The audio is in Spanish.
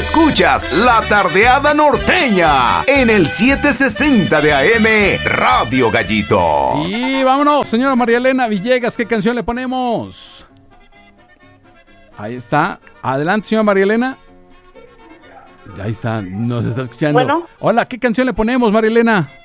Escuchas La Tardeada Norteña en el 760 de AM Radio Gallito. Y vámonos, señora María Elena Villegas, ¿qué canción le ponemos? Ahí está. Adelante, señora María Elena. Ahí está, nos está escuchando. Bueno. Hola, ¿qué canción le ponemos, María Elena?